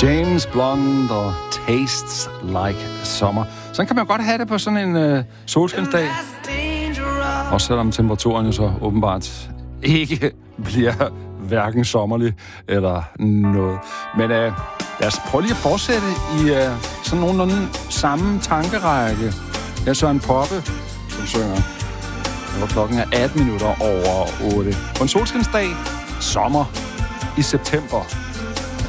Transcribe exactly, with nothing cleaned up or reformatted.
James Blunt og Tastes Like Summer. Sådan kan man godt have det på sådan en øh, solskinsdag. Også selvom temperaturen jo så åbenbart ikke bliver hverken sommerlig eller noget. Men øh, lad os prøve lige at fortsætte i øh, sådan nogenlunde samme tankerække. Jeg er Søren Poppe, som synger. Og klokken er atten minutter over otte. På en solskinsdag, sommer i september.